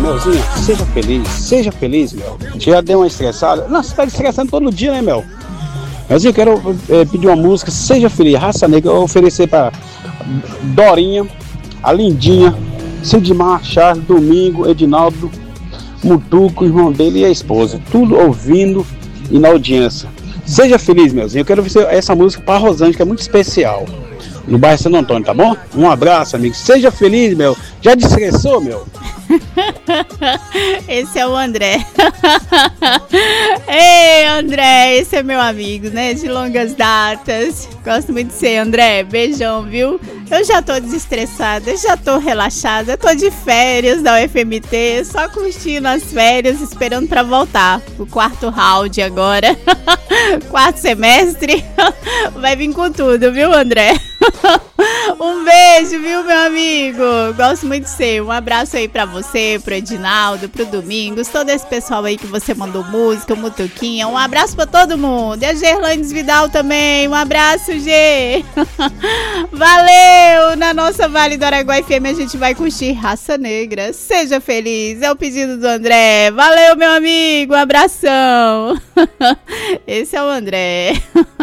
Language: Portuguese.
Melzinho, seja feliz, Mel. Já deu uma estressada? Não, você tá estressando todo dia, né, Mel? Melzinho, eu quero pedir uma música, Seja Feliz, Raça Negra, eu vou oferecer pra Dorinha, a Lindinha, Sidmar, Charles, Domingo, Edinaldo, Mutuco, o irmão dele e a esposa, tudo ouvindo e na audiência. Seja feliz, Melzinho. Eu quero ver essa música para Rosângela, que é muito especial, no bairro Santo Antônio, tá bom? Um abraço, amigo. Seja feliz, Mel. Já desestressou, Mel? Esse é o André. Ei, André, esse é meu amigo, né? De longas datas. Gosto muito de você, André. Beijão, viu? Eu já tô desestressada, já tô relaxada, tô de férias da UFMT, só curtindo as férias, esperando pra voltar pro quarto round agora. Quarto semestre. Vai vir com tudo, viu, André? Um beijo, viu, meu amigo? Gosto muito de você. Um abraço aí pra você, pro Edinaldo, pro Domingos, todo esse pessoal aí que você mandou música, o Mutuquinha. Um abraço pra todo mundo. E a Gerlandes Vidal também. Um abraço, G. Valeu! Na nossa Vale do Araguaia FM a gente vai curtir Raça Negra. Seja feliz. É o pedido do André. Valeu, meu amigo. Um abração. Esse é o André.